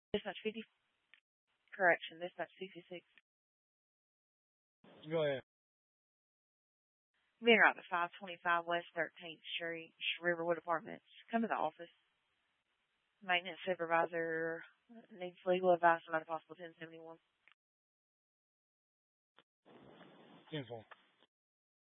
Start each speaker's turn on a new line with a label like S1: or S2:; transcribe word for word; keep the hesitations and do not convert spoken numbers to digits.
S1: Dispatch fifty. Correction. Dispatch fifty-six.
S2: Go ahead.
S1: Being out at five twenty-five West thirteenth Street, Riverwood Apartments. Come to the office. Maintenance supervisor needs legal advice about a possible ten seventy-one.
S2: ten four.